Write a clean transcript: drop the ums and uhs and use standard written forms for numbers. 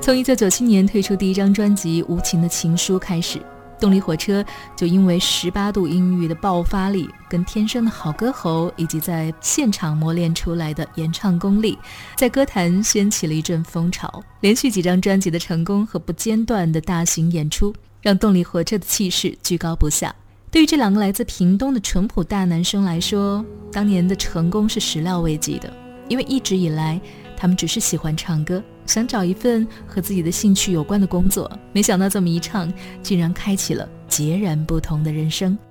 从1997年推出第一张专辑《无情的情书》开始，动力火车就因为18度音域的爆发力跟天生的好歌喉，以及在现场磨练出来的演唱功力，在歌坛掀起了一阵风潮。连续几张专辑的成功和不间断的大型演出，让动力火车的气势居高不下。对于这两个来自屏东的淳朴大男生来说，当年的成功是始料未及的，因为一直以来他们只是喜欢唱歌，想找一份和自己的兴趣有关的工作，没想到这么一唱，竟然开启了截然不同的人生。